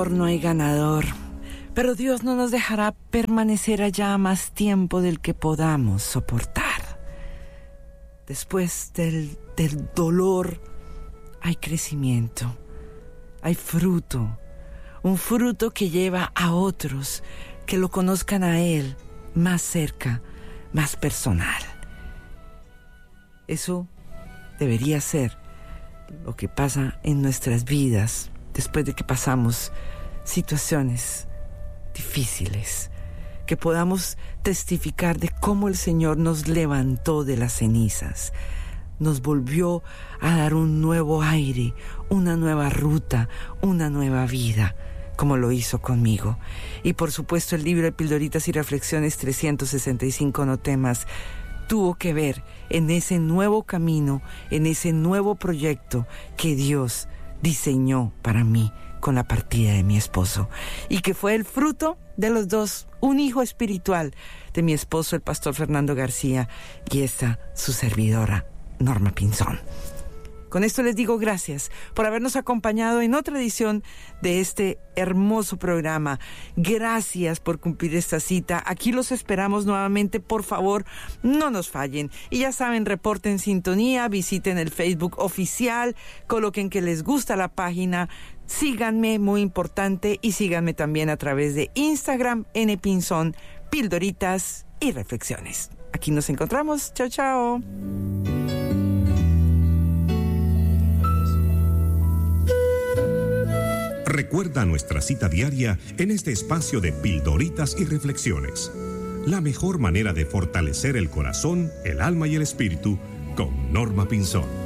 No hay ganador, pero Dios no nos dejará permanecer allá más tiempo del que podamos soportar. Después del dolor hay crecimiento, hay fruto, un fruto que lleva a otros que lo conozcan a Él más cerca, más personal. Eso debería ser lo que pasa en nuestras vidas después de que pasamos situaciones difíciles, que podamos testificar de cómo el Señor nos levantó de las cenizas, nos volvió a dar un nuevo aire, una nueva ruta, una nueva vida, como lo hizo conmigo. Y por supuesto el libro de Pildoritas y Reflexiones 365 No Temas tuvo que ver en ese nuevo camino, en ese nuevo proyecto que Dios diseñó para mí con la partida de mi esposo, y que fue el fruto de los dos, un hijo espiritual de mi esposo, el pastor Fernando García, y esta, su servidora, Norma Pinzón. Con esto les digo gracias por habernos acompañado en otra edición de este hermoso programa. Gracias por cumplir esta cita. Aquí los esperamos nuevamente. Por favor, no nos fallen. Y ya saben, reporten sintonía, visiten el Facebook oficial, coloquen que les gusta la página, síganme, muy importante, y síganme también a través de Instagram, Pinzón, Pildoritas y Reflexiones. Aquí nos encontramos. Chao, chao. Recuerda nuestra cita diaria en este espacio de Pildoritas y Reflexiones. La mejor manera de fortalecer el corazón, el alma y el espíritu con Norma Pinzón.